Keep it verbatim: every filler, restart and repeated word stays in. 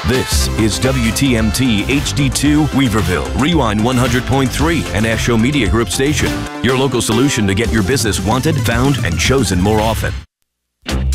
This is W T M T H D two Weaverville, Rewind one hundred point three, and Asho Media Group station. Your local solution to get your business wanted, found, and chosen more often.